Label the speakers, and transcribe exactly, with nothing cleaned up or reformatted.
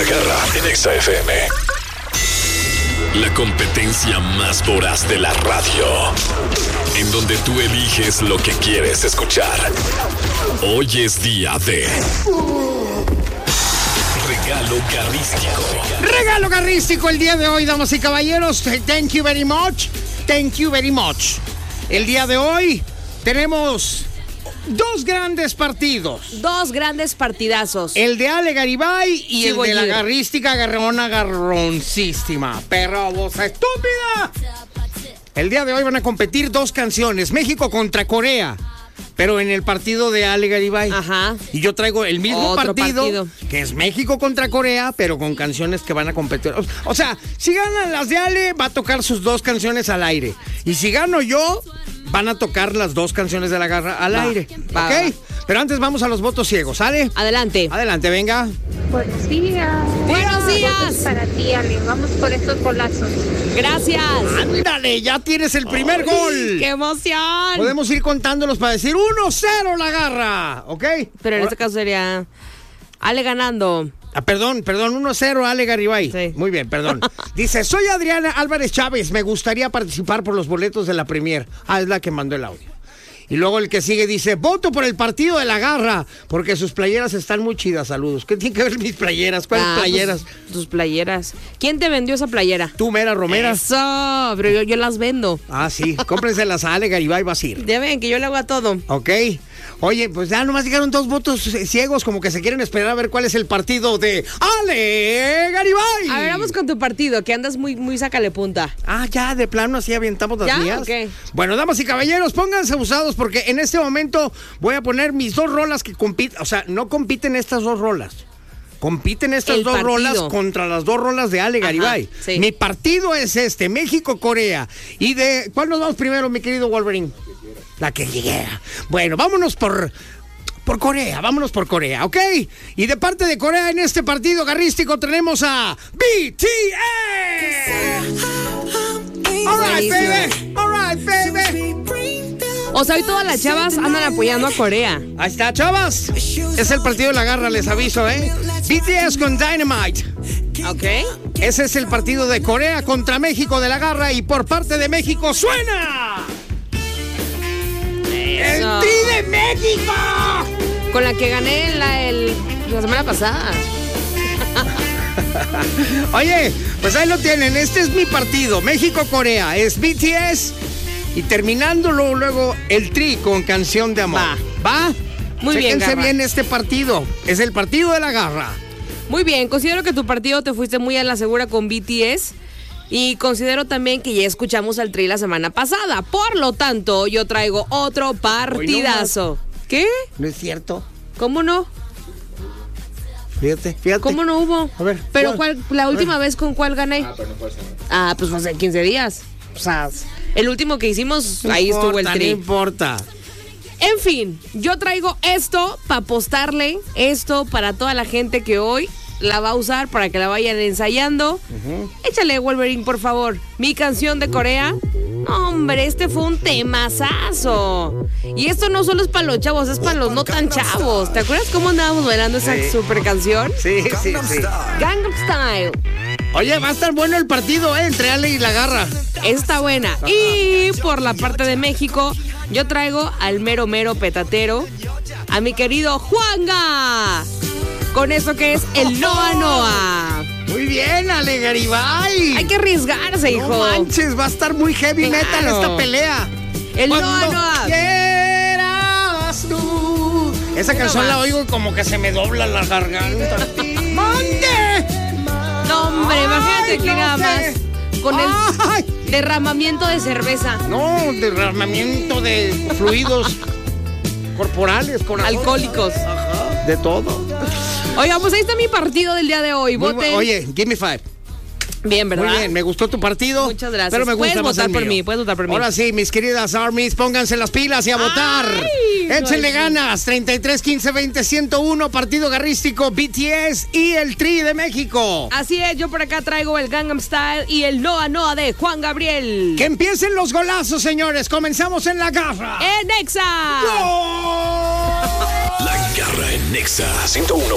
Speaker 1: Garra en Exa F M. La competencia más voraz de la radio, en donde tú eliges lo que quieres escuchar. Hoy es día de Regalo Garrístico.
Speaker 2: Regalo Garrístico el día de hoy, damas y caballeros. Thank you very much. Thank you very much. El día de hoy tenemos dos grandes partidos.
Speaker 3: Dos grandes partidazos.
Speaker 2: El de Ale Garibay y
Speaker 3: Sí,
Speaker 2: el de la
Speaker 3: Goyer.
Speaker 2: garrística garrona garroncísima. Perra bosa estúpida. El día de hoy van a competir dos canciones. México contra Corea. Pero en el partido de Ale Garibay.
Speaker 3: Ajá.
Speaker 2: Y yo traigo el mismo
Speaker 3: Otro
Speaker 2: partido,
Speaker 3: partido.
Speaker 2: que es México contra Corea, pero con canciones que van a competir. O, o sea, si ganan las de Ale, va a tocar sus dos canciones al aire. Y si gano yo, van a tocar las dos canciones de la garra al
Speaker 3: Va,
Speaker 2: aire.
Speaker 3: va,
Speaker 2: ¿Ok?
Speaker 3: va.
Speaker 2: Pero antes vamos a los votos ciegos, ¿sale?
Speaker 3: Adelante.
Speaker 2: Adelante, venga.
Speaker 4: Buenos días.
Speaker 3: Buenos días.
Speaker 4: Votos para ti, Ale. Vamos por estos golazos.
Speaker 3: Gracias.
Speaker 2: Ándale, ya tienes el primer gol.
Speaker 3: ¡Qué emoción!
Speaker 2: Podemos ir contándolos para decir uno cero la garra, ¿ok?
Speaker 3: Pero en
Speaker 2: Ahora-
Speaker 3: este caso sería Ale ganando.
Speaker 2: Ah, perdón, perdón, uno cero Ale Garibay.
Speaker 3: Sí.
Speaker 2: Muy bien, perdón. Dice, soy Adriana Álvarez Chávez, me gustaría participar por los boletos de la Premier. Ah, es la que mandó el audio. Y luego el que sigue dice, voto por el partido de la garra, porque sus playeras están muy chidas, saludos. ¿Qué tienen que ver mis playeras? ¿Cuáles
Speaker 3: Ah,
Speaker 2: playeras?
Speaker 3: Tus, tus playeras. ¿Quién te vendió esa playera?
Speaker 2: Tú, Mera Romera.
Speaker 3: Eso, pero yo, yo las vendo.
Speaker 2: Ah, sí, cómprenselas a Ale Garibay, vas a ir.
Speaker 3: Ya ven que yo le hago a todo.
Speaker 2: Ok. Oye, pues ya nomás llegaron dos votos eh, ciegos, como que se quieren esperar a ver cuál es el partido de Ale Garibay.
Speaker 3: A ver, vamos con tu partido, que andas muy, muy sácale punta.
Speaker 2: Ah, ya, de plano así avientamos las
Speaker 3: ¿Ya?
Speaker 2: mías.
Speaker 3: Ok.
Speaker 2: Bueno, damas y caballeros, pónganse abusados porque en este momento voy a poner mis dos rolas que compiten. O sea, no compiten estas dos rolas. Compiten estas
Speaker 3: El
Speaker 2: dos
Speaker 3: partido.
Speaker 2: rolas contra las dos rolas de Ale
Speaker 3: Ajá,
Speaker 2: Garibay.
Speaker 3: sí.
Speaker 2: Mi partido es este, México-Corea. ¿Y de cuál nos vamos primero, mi querido Wolverine? La que quiera. Bueno, vámonos por... Por Corea, vámonos por Corea, ¿ok? Y de parte de Corea en este partido garrístico tenemos a B T S. All right, baby. All right, baby.
Speaker 3: O sea, hoy todas las chavas andan apoyando a Corea.
Speaker 2: Ahí está, chavas. Es el partido de la garra, les aviso, ¿eh? B T S con Dynamite.
Speaker 3: ¿Ok?
Speaker 2: Ese es el partido de Corea contra México de la garra y por parte de México suena... ¡El
Speaker 3: Eso.
Speaker 2: Tri de México!
Speaker 3: Con la que gané la, el, la semana pasada.
Speaker 2: Oye, pues ahí lo tienen. Este es mi partido. México-Corea. Es B T S. Y terminándolo luego el Tri con Canción de Amor.
Speaker 3: Va.
Speaker 2: ¿Va?
Speaker 3: Muy bien,
Speaker 2: Chéquense
Speaker 3: garra.
Speaker 2: bien este partido. Es el partido de la garra.
Speaker 3: Muy bien, considero que tu partido te fuiste muy a la segura con B T S. Y considero también que ya escuchamos al Tri la semana pasada. Por lo tanto, yo traigo otro partidazo. ¿Qué?
Speaker 2: ¿No es cierto?
Speaker 3: ¿Cómo no?
Speaker 2: Fíjate, fíjate.
Speaker 3: ¿Cómo no hubo?
Speaker 2: A ver,
Speaker 3: Pero
Speaker 2: ¿cuál?
Speaker 3: cuál, la
Speaker 2: A
Speaker 3: última
Speaker 2: ver.
Speaker 3: vez con cuál gané. Ah, pero no fue Ah, pues fue hace quince días. O sea, el último que hicimos,
Speaker 2: No
Speaker 3: ahí estuvo el
Speaker 2: importa,
Speaker 3: Tri.
Speaker 2: No importa.
Speaker 3: En fin, yo traigo esto para apostarle, esto para toda la gente que hoy la va a usar para que la vayan ensayando. Uh-huh. Échale, Wolverine, por favor. Mi canción de Corea. No, hombre, este fue un temazazo. Y esto no solo es para los chavos, es para los no tan chavos. ¿Te acuerdas cómo andábamos bailando esa
Speaker 2: Sí.
Speaker 3: super canción?
Speaker 2: Sí, sí, sí.
Speaker 3: Gangnam Style.
Speaker 2: Oye, va a estar bueno el partido, ¿eh? Entre Ale y la garra.
Speaker 3: Está buena. Y por la parte de México, yo traigo al mero mero petatero, a mi querido Juanga. Con eso que es el Noa Noa.
Speaker 2: Muy bien, Ale Garibay.
Speaker 3: Hay que arriesgarse, hijo.
Speaker 2: No manches, va a estar muy heavy
Speaker 3: Claro.
Speaker 2: metal esta pelea.
Speaker 3: El
Speaker 2: Cuando
Speaker 3: Noa Noa.
Speaker 2: quieras tú. Esa
Speaker 3: Mira
Speaker 2: canción la
Speaker 3: más.
Speaker 2: oigo y como que se me dobla la garganta. ¡Mande!
Speaker 3: No, hombre,
Speaker 2: Ay,
Speaker 3: imagínate que
Speaker 2: no
Speaker 3: nada
Speaker 2: sé.
Speaker 3: más con
Speaker 2: Ay.
Speaker 3: el derramamiento de cerveza.
Speaker 2: No, derramamiento de fluidos corporales, corazón.
Speaker 3: Alcohólicos.
Speaker 2: Ajá, de todo.
Speaker 3: Oiga, pues ahí está mi partido del día de hoy.
Speaker 2: Muy
Speaker 3: Voten.
Speaker 2: bu- Oye, give me five.
Speaker 3: Bien, ¿verdad?
Speaker 2: Muy bien, me gustó tu partido.
Speaker 3: Muchas gracias.
Speaker 2: Pero me gusta
Speaker 3: Puedes
Speaker 2: más
Speaker 3: votar
Speaker 2: el
Speaker 3: por
Speaker 2: mío.
Speaker 3: mí, puedes votar por mí.
Speaker 2: Ahora sí, mis queridas armies, pónganse las pilas y a votar.
Speaker 3: Ay,
Speaker 2: Échenle
Speaker 3: no,
Speaker 2: ganas. treinta y tres, quince, veinte, ciento uno, partido garrístico, B T S y el Tri de México.
Speaker 3: Así es, yo por acá traigo el Gangnam Style y el Noa Noa de Juan Gabriel.
Speaker 2: Que empiecen los golazos, señores. Comenzamos en la garra.
Speaker 3: ¡En Exa!
Speaker 2: ¡Gol!
Speaker 1: La Garra en Exa ciento uno